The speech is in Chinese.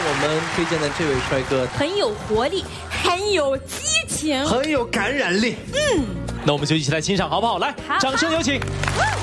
我们推荐的这位帅哥很有活力，很有激情， 很有感染力。 那我们就一起来欣赏好不好？来， 好掌声有请。 好